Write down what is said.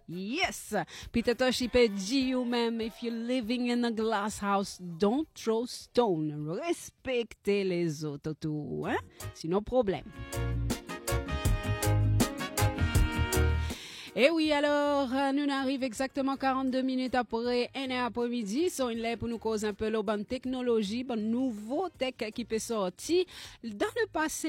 Yes. Peter Tosh peut dire ou même, if you're living in a glass house, don't throw stone. Respectez les autres autour, hein? Sinon problème. Et oui, alors, nous arrivons exactement 42 minutes après un après-midi. Sont là pour nous causer un peu la bonne technologie, bonne nouveau tech qui peut sortir. Dans le passé,